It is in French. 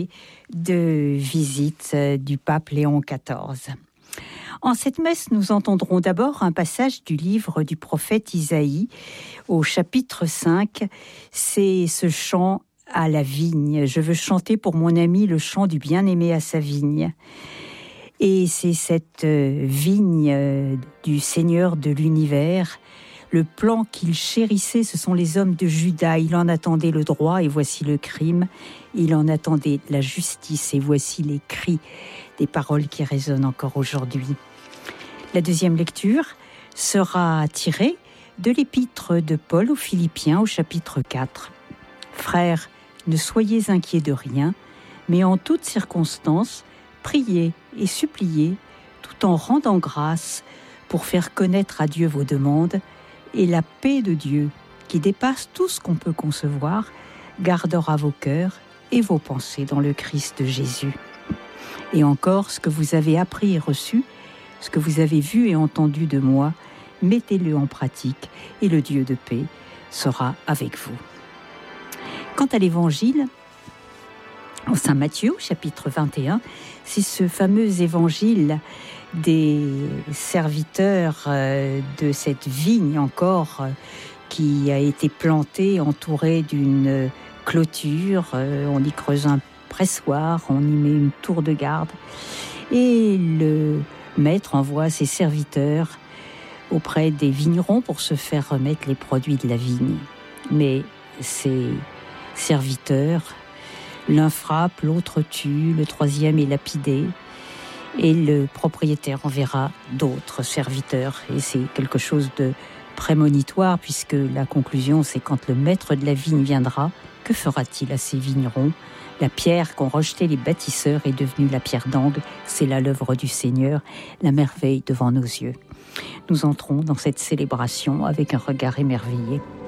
de visite du pape Léon XIV. En cette messe, nous entendrons d'abord un passage du livre du prophète Isaïe au chapitre 5. C'est ce chant à la vigne. Je veux chanter pour mon ami le chant du bien-aimé à sa vigne. Et c'est cette vigne du Seigneur de l'univers. Le plan qu'il chérissait, ce sont les hommes de Juda. Il en attendait le droit et voici le crime. Il en attendait la justice et voici les cris, des paroles qui résonnent encore aujourd'hui. La deuxième lecture sera tirée de l'épître de Paul aux Philippiens au chapitre 4. Frères, ne soyez inquiets de rien, mais en toutes circonstances, priez et suppliez, tout en rendant grâce pour faire connaître à Dieu vos demandes, et la paix de Dieu, qui dépasse tout ce qu'on peut concevoir, gardera vos cœurs et vos pensées dans le Christ Jésus. Et encore, ce que vous avez appris et reçu, ce que vous avez vu et entendu de moi, mettez-le en pratique, et le Dieu de paix sera avec vous. Quant à l'Évangile, en Saint Matthieu, chapitre 21, c'est ce fameux évangile des serviteurs de cette vigne encore qui a été plantée, entourée d'une clôture. On y creuse un pressoir, on y met une tour de garde. Et le maître envoie ses serviteurs auprès des vignerons pour se faire remettre les produits de la vigne. Mais ces serviteurs, l'un frappe, l'autre tue, le troisième est lapidé. Et le propriétaire enverra d'autres serviteurs. Et c'est quelque chose de prémonitoire, puisque la conclusion, c'est quand le maître de la vigne viendra, que fera-t-il à ces vignerons ? La pierre qu'ont rejetée les bâtisseurs est devenue la pierre d'angle. C'est là l'œuvre du Seigneur, la merveille devant nos yeux. Nous entrons dans cette célébration avec un regard émerveillé.